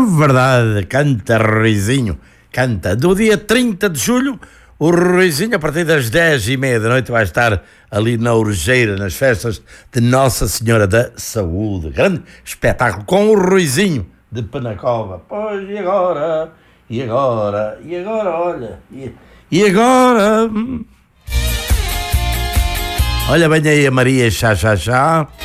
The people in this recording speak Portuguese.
verdade, canta Ruizinho, canta. Do dia 30 de julho, o Ruizinho, a partir das 10h30 da noite, vai estar ali na Urgeira, nas festas de Nossa Senhora da Saúde. Grande espetáculo com o Ruizinho de Penacova. Pois, e agora? E agora? E agora, olha? E agora? Olha, vem aí a Maria, chá, chá, chá.